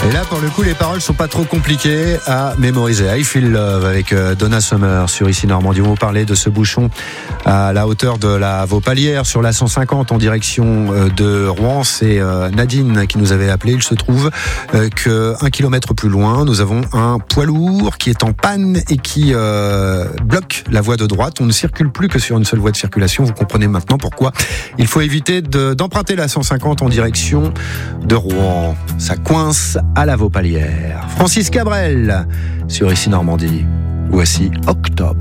Et là, pour le coup, les paroles sont pas trop compliquées à mémoriser. I Feel Love avec Donna Summer sur Ici Normandie. On va vous parler de ce bouchon à la hauteur de la Vaupalière sur la 150 en direction de Rouen. C'est Nadine qui nous avait appelé. Il se trouve que 1 kilomètre plus loin, nous avons un poids lourd qui est en panne et qui bloque la voie de droite. On ne circule plus que sur une seule voie de circulation. Vous comprenez maintenant pourquoi il faut éviter d'emprunter la 150 en direction de Rouen. Ça coince à la Vaupalière. Francis Cabrel sur Ici Normandie. Voici Octobre.